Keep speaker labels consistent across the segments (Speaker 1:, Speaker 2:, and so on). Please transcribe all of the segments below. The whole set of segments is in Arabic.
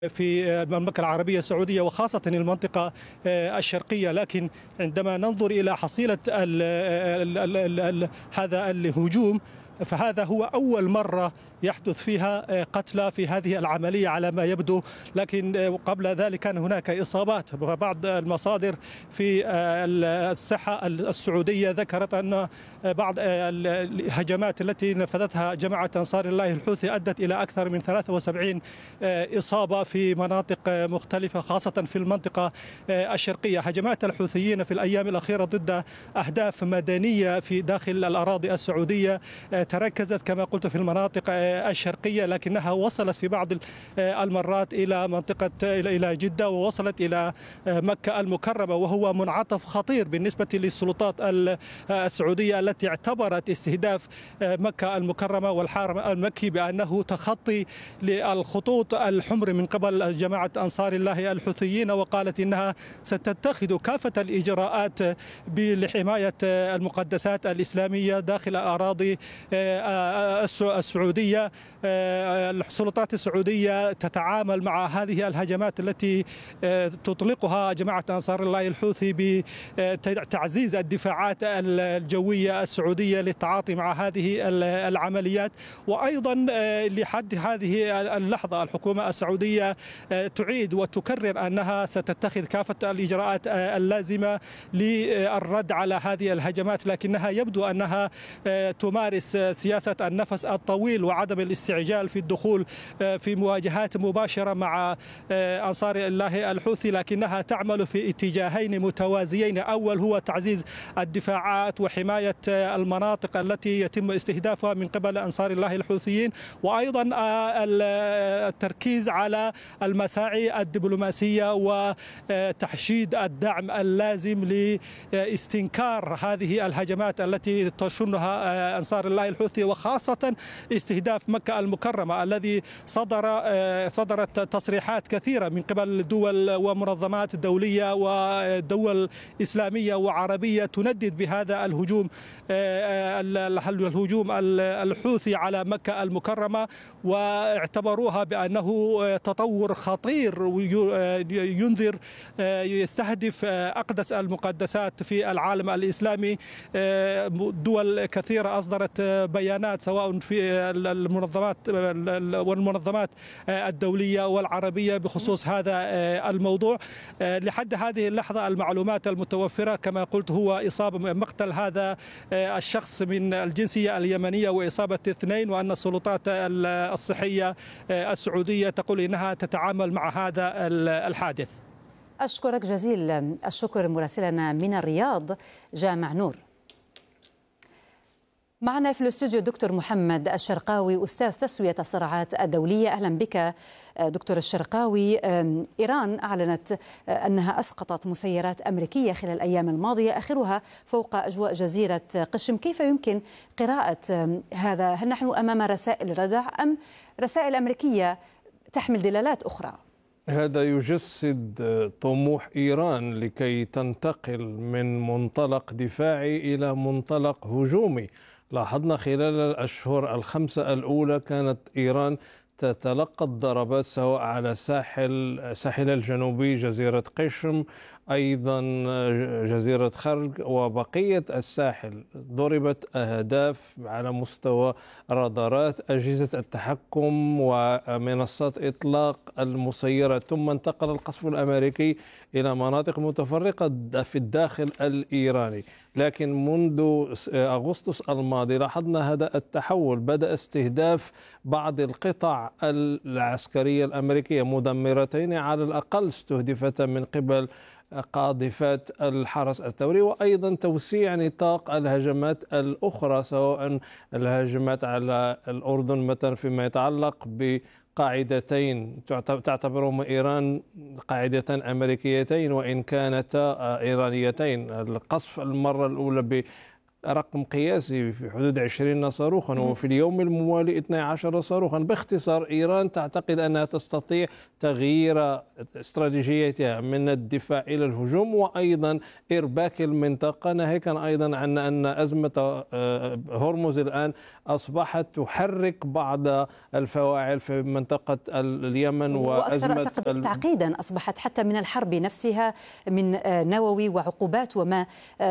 Speaker 1: في المملكة العربية السعودية وخاصة المنطقة الشرقية، لكن عندما ننظر إلى حصيلة هذا الهجوم فهذا هو أول مرة يحدث فيها قتلى في هذه العملية على ما يبدو، لكن قبل ذلك كان هناك إصابات. بعض المصادر في الساحة السعودية ذكرت أن بعض الهجمات التي نفذتها جماعة أنصار الله الحوثي أدت إلى أكثر من 73 إصابة في مناطق مختلفة خاصة في المنطقة الشرقية. هجمات الحوثيين في الأيام الأخيرة ضد أهداف مدنية في داخل الأراضي السعودية تركزت كما قلت في المناطق الشرقية، لكنها وصلت في بعض المرات إلى منطقة إلى جدة ووصلت إلى مكة المكرمة، وهو منعطف خطير بالنسبة للسلطات السعودية التي اعتبرت استهداف مكة المكرمة والحرم المكي بأنه تخطي للخطوط الحمر من قبل جماعة أنصار الله الحوثيين، وقالت إنها ستتخذ كافة الإجراءات لحماية المقدسات الإسلامية داخل الأراضي السعودية. السلطات السعودية تتعامل مع هذه الهجمات التي تطلقها جماعة أنصار الله الحوثي بتعزيز الدفاعات الجوية السعودية للتعاطي مع هذه العمليات. وأيضا لحد هذه اللحظة الحكومة السعودية تعيد وتكرر أنها ستتخذ كافة الإجراءات اللازمة للرد على هذه الهجمات، لكنها يبدو أنها تمارس سياسة النفس الطويل وعدم الاستعجال في الدخول في مواجهات مباشرة مع أنصار الله الحوثي، لكنها تعمل في اتجاهين متوازيين. أول هو تعزيز الدفاعات وحماية المناطق التي يتم استهدافها من قبل أنصار الله الحوثيين، وأيضا التركيز على المساعي الدبلوماسية وتحشيد الدعم اللازم لاستنكار هذه الهجمات التي تشنها أنصار الله الحوثي، وخاصة استهداف مكة المكرمة الذي صدرت تصريحات كثيرة من قبل دول ومنظمات دولية ودول إسلامية وعربية تندد بهذا الهجوم الحوثي على مكة المكرمة، واعتبروها بأنه تطور خطير ينذر يستهدف أقدس المقدسات في العالم الإسلامي. دول كثيرة أصدرت بيانات سواء في المنظمات الدولية والعربية بخصوص هذا الموضوع. لحد هذه اللحظة المعلومات المتوفرة كما قلت هو إصابة مقتل هذا الشخص من الجنسية اليمنية وإصابة 2، وأن السلطات الصحية السعودية تقول إنها تتعامل مع هذا الحادث.
Speaker 2: أشكرك جزيل الشكر مراسلنا من الرياض جامع نور. معنا في الاستوديو دكتور محمد الشرقاوي أستاذ تسوية الصراعات الدولية. أهلا بك دكتور الشرقاوي. إيران أعلنت أنها أسقطت مسيرات أمريكية خلال الأيام الماضية آخرها فوق أجواء جزيرة قشم. كيف يمكن قراءة هذا؟ هل نحن أمام رسائل ردع أم رسائل أمريكية تحمل دلالات أخرى؟
Speaker 3: هذا يجسد طموح إيران لكي تنتقل من منطلق دفاعي إلى منطلق هجومي. لاحظنا خلال الأشهر الخمسة الأولى كانت إيران تتلقى الضربات سواء على ساحل الجنوبي جزيرة قشم، أيضا جزيرة خرج وبقية الساحل. ضربت أهداف على مستوى رادارات أجهزة التحكم ومنصات إطلاق المسيرات، ثم انتقل القصف الأمريكي إلى مناطق متفرقة في الداخل الإيراني. لكن منذ أغسطس الماضي لاحظنا هذا التحول، بدأ استهداف بعض القطع العسكرية الأمريكية، مدمرتين على الأقل استهدفتا من قبل قاذفات الحرس الثوري، وأيضا توسيع نطاق الهجمات الأخرى سواء الهجمات على الأردن مثلا فيما يتعلق بقاعدتين تعتبرهما إيران قاعدتان أمريكيتين وإن كانتا إيرانيتين. القصف المرة الأولى رقم قياسي في حدود 20 صاروخا، وفي اليوم الموالي 12 صاروخا. باختصار إيران تعتقد أنها تستطيع تغيير استراتيجيتها من الدفاع إلى الهجوم، وأيضا إرباك المنطقة، ناهيكا أيضا عن أن أزمة هرمز الآن أصبحت تحرك بعض الفواعل في منطقة اليمن،
Speaker 2: وأكثر أعتقد تعقيدا أصبحت حتى من الحرب نفسها، من نووي وعقوبات وما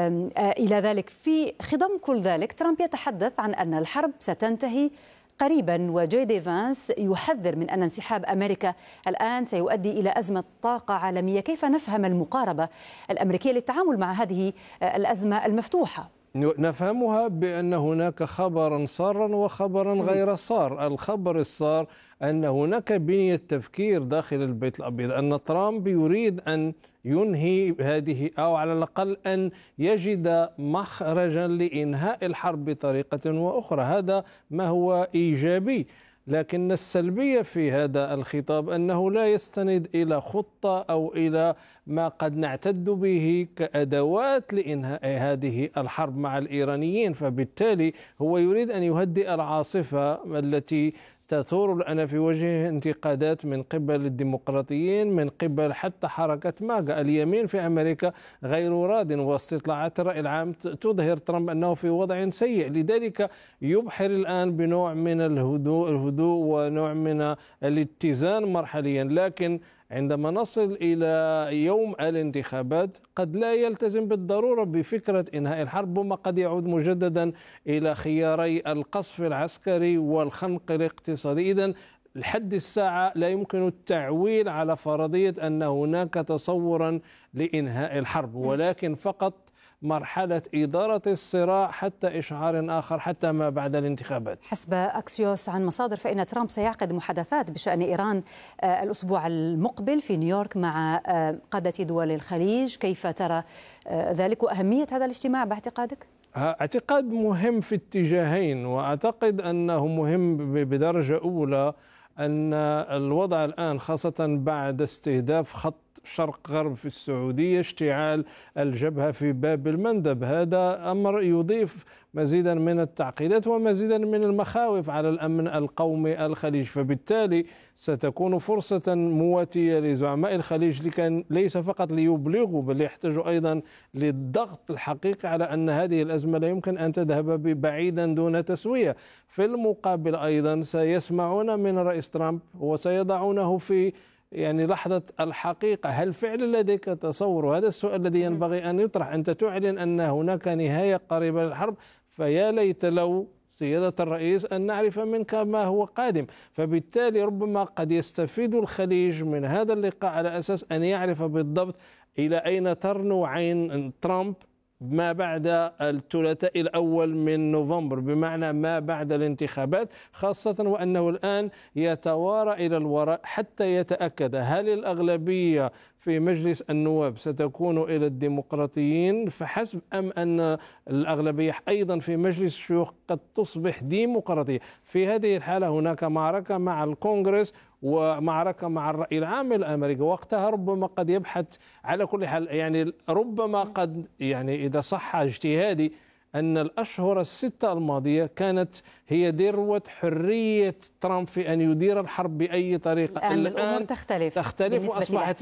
Speaker 2: إلى ذلك. في خضم كل ذلك ترامب يتحدث عن أن الحرب ستنتهي قريبا، وجي دي فانس يحذر من أن انسحاب أمريكا الآن سيؤدي إلى أزمة طاقة عالمية. كيف نفهم المقاربة الأمريكية للتعامل مع هذه الأزمة المفتوحة؟
Speaker 3: نفهمها بأن هناك خبرا سارا وخبرا غير سار. الخبر السار أن هناك بنية تفكير داخل البيت الأبيض أن ترامب يريد أن ينهي هذه، أو على الأقل أن يجد مخرجا لإنهاء الحرب بطريقة وأخرى. هذا ما هو إيجابي. لكن السلبية في هذا الخطاب أنه لا يستند إلى خطة أو إلى ما قد نعتد به كأدوات لإنهاء هذه الحرب مع الإيرانيين. فبالتالي هو يريد أن يهدئ العاصفة التي تثور الآن في وجه انتقادات من قبل الديمقراطيين، من قبل حتى حركة ماغا. اليمين في أمريكا غير راض، واستطلاعات الرأي العام تظهر ترامب أنه في وضع سيء. لذلك يبحر الآن بنوع من الهدوء ونوع من الاتزان مرحليا. لكن عندما نصل إلى يوم الانتخابات قد لا يلتزم بالضرورة بفكرة إنهاء الحرب، وما قد يعود مجددا إلى خياري القصف العسكري والخنق الاقتصادي. إذن لحد الساعة لا يمكن التعويل على فرضية أن هناك تصورا لإنهاء الحرب، ولكن فقط مرحلة إدارة الصراع حتى إشعار آخر، حتى ما بعد الانتخابات.
Speaker 2: حسب أكسيوس عن مصادر فإن ترامب سيعقد محادثات بشأن إيران الأسبوع المقبل في نيويورك مع قادة دول الخليج. كيف ترى ذلك وأهمية هذا الاجتماع باعتقادك؟
Speaker 3: اعتقاد مهم في اتجاهين، وأعتقد أنه مهم بدرجة أولى أن الوضع الآن خاصة بعد استهداف خط شرق غرب في السعودية، اشتعال الجبهة في باب المندب، هذا أمر يضيف مزيدا من التعقيدات ومزيدا من المخاوف على الأمن القومي الخليج. فبالتالي ستكون فرصة مواتية لزعماء الخليج لكي ليس فقط ليبلغوا بل يحتاجوا أيضا للضغط الحقيقي على أن هذه الأزمة لا يمكن أن تذهب بعيدا دون تسوية. في المقابل أيضا سيسمعون من الرئيس ترامب وسيضعونه في لحظة الحقيقة. هل فعلا لديك تصور؟ وهذا السؤال الذي ينبغي أن يطرح. أنت تعلن أن هناك نهاية قريبة للحرب، فيا ليت لو سيادة الرئيس أن نعرف منك ما هو قادم. فبالتالي ربما قد يستفيد الخليج من هذا اللقاء على أساس أن يعرف بالضبط إلى أين ترنو عين ترامب ما بعد الثلاثاء الأول من نوفمبر، بمعنى ما بعد الانتخابات، خاصة وأنه الآن يتوارى إلى الوراء حتى يتأكد هل الأغلبية في مجلس النواب ستكون إلى الديمقراطيين فحسب، أم أن الأغلبية أيضا في مجلس الشيوخ قد تصبح ديمقراطية. في هذه الحالة هناك معركة مع الكونغرس ومعركة مع الرأي العام الأمريكي، وقتها ربما قد يبحث على كل حال ربما قد إذا صح اجتهادي أن الأشهر الستة الماضية كانت هي ذروة حرية ترامب في أن يدير الحرب بأي طريقة.
Speaker 2: الآن تختلف
Speaker 3: وأصبحت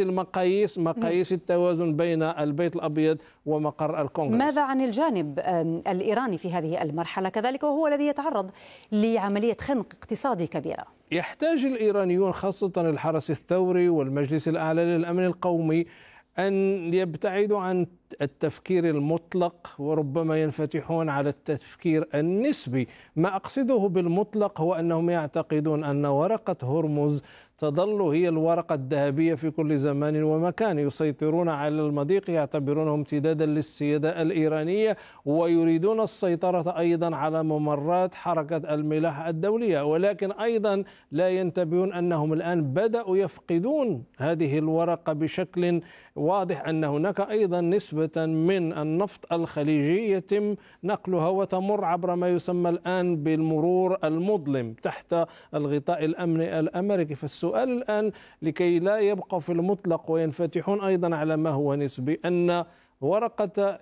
Speaker 3: مقاييس التوازن بين البيت الأبيض ومقر الكونغرس.
Speaker 2: ماذا عن الجانب الإيراني في هذه المرحلة كذلك، وهو الذي يتعرض لعملية خنق اقتصادي كبيرة؟
Speaker 3: يحتاج الإيرانيون خاصة الحرس الثوري والمجلس الأعلى للأمن القومي أن يبتعدوا عن التفكير المطلق، وربما ينفتحون على التفكير النسبي. ما أقصده بالمطلق هو أنهم يعتقدون أن ورقة هرمز تظل هي الورقة الذهبية في كل زمان ومكان. يسيطرون على المضيق، يعتبرونه امتدادا للسيادة الإيرانية، ويريدون السيطرة أيضا على ممرات حركة الملاحة الدولية. ولكن أيضا لا ينتبهون أنهم الآن بدأوا يفقدون هذه الورقة بشكل واضح، أن هناك أيضا نسبة من النفط الخليجي يتم نقلها وتمر عبر ما يسمى الآن بالمرور المظلم تحت الغطاء الأمني الأمريكي. فالسؤال الآن لكي لا يبقى في المطلق وينفتحون أيضا على ما هو نسبي، أن ورقة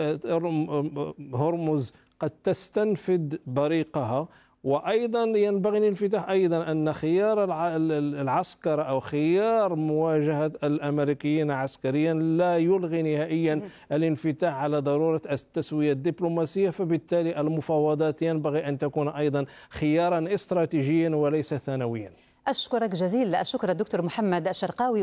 Speaker 3: هرمز قد تستنفد بريقها. وأيضا ينبغي الانفتاح أيضا أن خيار العسكر أو خيار مواجهة الأمريكيين عسكريا لا يلغي نهائيا الانفتاح على ضرورة التسوية الدبلوماسية، فبالتالي المفاوضات ينبغي أن تكون أيضا خيارا استراتيجيا وليس ثانويا.
Speaker 2: أشكرك جزيل الشكر الدكتور محمد الشرقاوي.